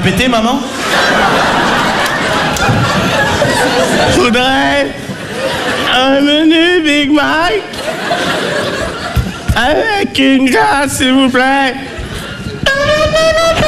répéter, maman? Je voudrais un menu Big Mac avec une glace, s'il vous plaît.